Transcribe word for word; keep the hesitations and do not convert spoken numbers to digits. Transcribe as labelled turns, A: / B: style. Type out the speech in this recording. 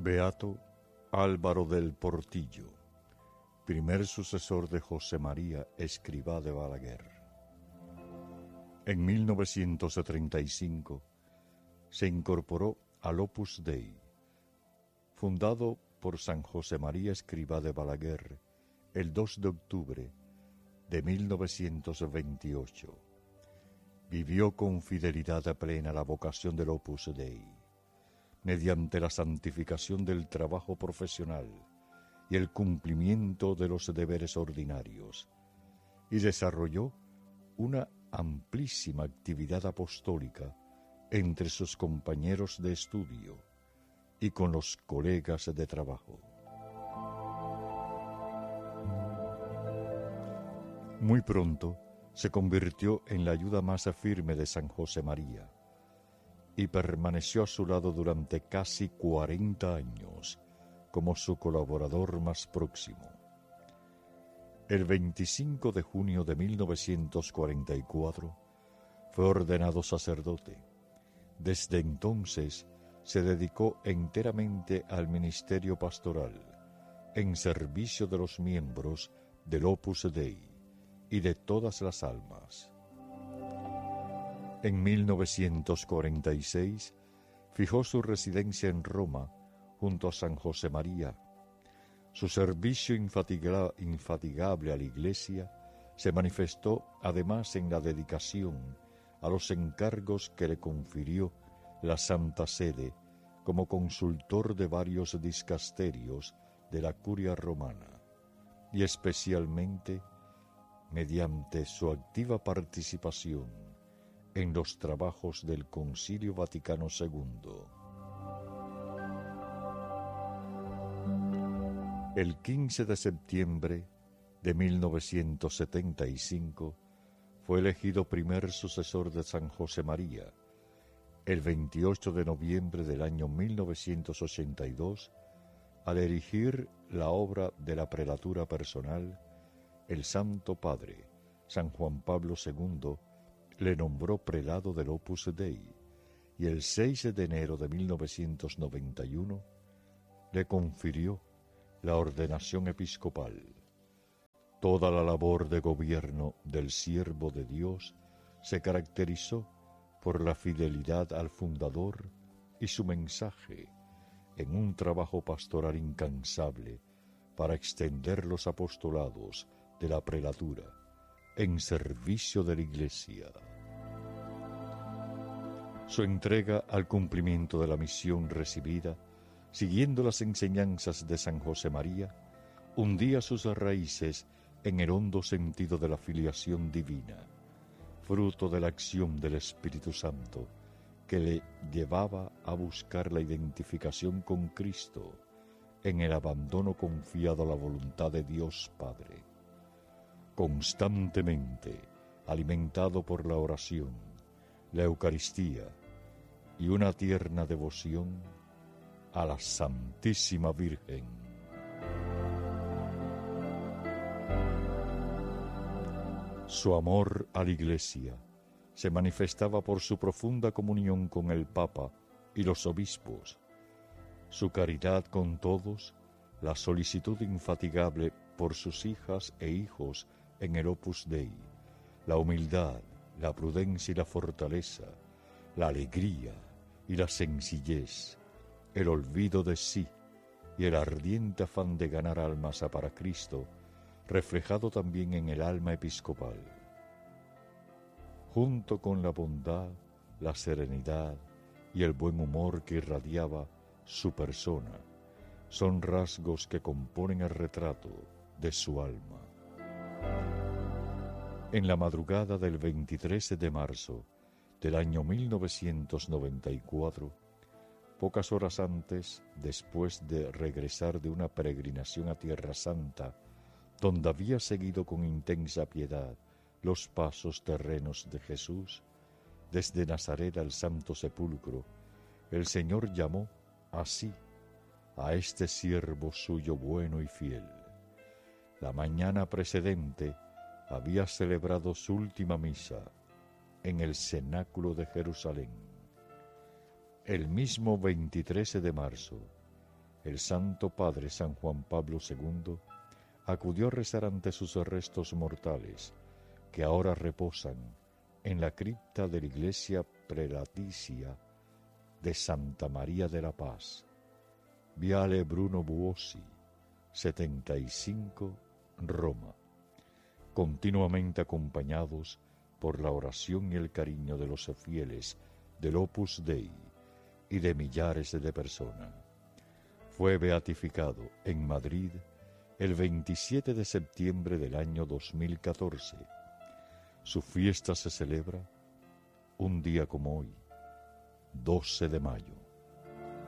A: Beato Álvaro del Portillo, primer sucesor de José María Escrivá de Balaguer. En mil novecientos treinta y cinco se incorporó al Opus Dei, fundado por San José María Escrivá de Balaguer el dos de octubre de mil novecientos veintiocho. Vivió con fidelidad plena la vocación del Opus Dei, mediante la santificación del trabajo profesional y el cumplimiento de los deberes ordinarios, y desarrolló una amplísima actividad apostólica entre sus compañeros de estudio y con los colegas de trabajo. Muy pronto se convirtió en la ayuda más firme de San José María y permaneció a su lado durante casi cuarenta años como su colaborador más próximo. El veinticinco de junio de mil novecientos cuarenta y cuatro fue ordenado sacerdote. Desde entonces se dedicó enteramente al ministerio pastoral, en servicio de los miembros del Opus Dei y de todas las almas. En mil novecientos cuarenta y seis fijó su residencia en Roma junto a San José María. Su servicio infatiga- infatigable a la Iglesia se manifestó además en la dedicación a los encargos que le confirió la Santa Sede como consultor de varios dicasterios de la Curia Romana, y especialmente mediante su activa participación en los trabajos del Concilio Vaticano segundo. El quince de septiembre de mil novecientos setenta y cinco fue elegido primer sucesor de San José María. El veintiocho de noviembre del año mil novecientos ochenta y dos, al erigir la obra de la prelatura personal, el Santo Padre, San Juan Pablo segundo, le nombró prelado del Opus Dei, y el seis de enero de mil novecientos noventa y uno le confirió la ordenación episcopal. Toda la labor de gobierno del siervo de Dios se caracterizó por la fidelidad al fundador y su mensaje en un trabajo pastoral incansable para extender los apostolados de la prelatura en servicio de la Iglesia. Su entrega al cumplimiento de la misión recibida, siguiendo las enseñanzas de San José María, hundía sus raíces en el hondo sentido de la filiación divina, fruto de la acción del Espíritu Santo, que le llevaba a buscar la identificación con Cristo en el abandono confiado a la voluntad de Dios Padre. Constantemente alimentado por la oración, la Eucaristía y una tierna devoción a la Santísima Virgen. Su amor a la Iglesia se manifestaba por su profunda comunión con el Papa y los obispos, su caridad con todos, la solicitud infatigable por sus hijas e hijos en el Opus Dei, la humildad, la prudencia y la fortaleza, la alegría y la sencillez, el olvido de sí y el ardiente afán de ganar almas para Cristo, reflejado también en el alma episcopal. Junto con la bondad, la serenidad y el buen humor que irradiaba su persona, son rasgos que componen el retrato de su alma. En la madrugada del veintitrés de marzo del año mil novecientos noventa y cuatro, pocas horas antes, después de regresar de una peregrinación a Tierra Santa, donde había seguido con intensa piedad los pasos terrenos de Jesús, desde Nazaret al Santo Sepulcro, el Señor llamó así a este siervo suyo bueno y fiel. La mañana precedente había celebrado su última misa en el cenáculo de Jerusalén. El mismo veintitrés de marzo, el Santo Padre San Juan Pablo segundo acudió a rezar ante sus restos mortales, que ahora reposan en la cripta de la iglesia prelaticia de Santa María de la Paz, Viale Bruno Buosi, setenta y cinco, Roma, continuamente acompañados por la oración y el cariño de los fieles del Opus Dei y de millares de personas. Fue beatificado en Madrid el veintisiete de septiembre del año dos mil catorce. Su fiesta se celebra un día como hoy, doce de mayo.